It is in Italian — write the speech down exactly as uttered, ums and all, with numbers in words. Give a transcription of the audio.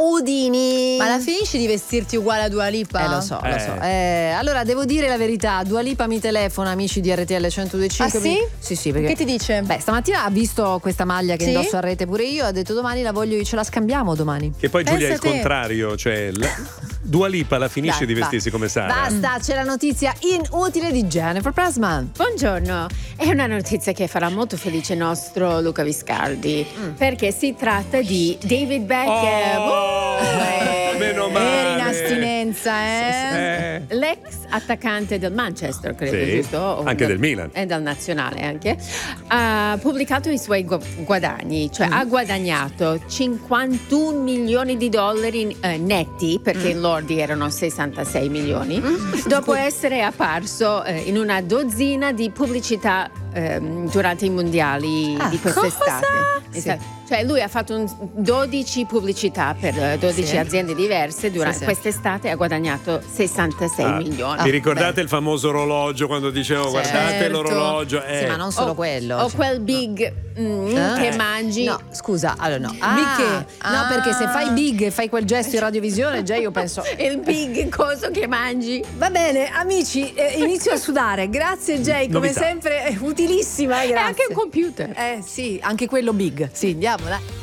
Udini. Ma la finisci di vestirti uguale a Dua Lipa? Eh lo so, Eh. lo so. Eh, allora devo dire la verità, Dua Lipa mi telefona, amici di R T L centodue e cinque. Ah, sì? Mi... Sì, sì, perché Che ti dice? Beh, stamattina ha visto questa maglia che Sì? indosso a rete pure io, ha detto domani la voglio io, ce la scambiamo domani. Che poi Giulia è il Pensa te. contrario, cioè la- Dua Lipa la finisce Dai, di va. vestirsi come Sara. Basta, c'è la notizia inutile di Jennifer Pressman. Buongiorno, è una notizia che farà molto felice il nostro Luca Viscardi perché si tratta di David Beckham. Oh, Eh, meno Eri male. in astinenza, eh? Eh. L'ex attaccante del Manchester, credo, Sì, giusto? O anche del Milan. E del nazionale anche. Ha pubblicato i suoi gu- guadagni, cioè ha guadagnato cinquantuno milioni di dollari eh, netti, perché in lordi erano sessantasei milioni, dopo essere apparso eh, in una dozzina di pubblicità ehm, durante i mondiali Ah, di quest'estate. Sì. Esatto. Cioè lui ha fatto un dodici pubblicità per eh, dodici Sì. aziende diverse durante Sì, sì. quest'estate e ha guadagnato sessantasei Ah, milioni. Vi ricordate beh. il famoso orologio quando dicevo guardate Certo. l'orologio? Eh. Sì, ma non solo O- quello. O cioè. quel big mm, Eh? che mangi. No, scusa, allora no. Ah, Big che? No, Ah. perché se fai big e fai quel gesto in radiovisione, già io penso. Il big coso che mangi. Va bene, amici, eh, inizio a sudare. Grazie Jay, come Novità. sempre eh, utilissima, E grazie. anche un computer. Eh sì, anche quello big. Sì, andiamo, dai.